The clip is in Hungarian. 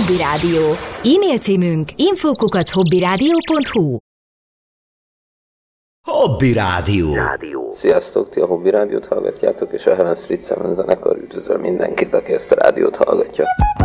Hobby Rádió. E-mail címünk info@hobbyradio.hu. Hobby Rádió. Sziasztok, ti a Hobby Rádiót hallgatjátok, és a Heaven Street Seven zenekar üdvözöl mindenkit, aki ezt a rádiót hallgatja.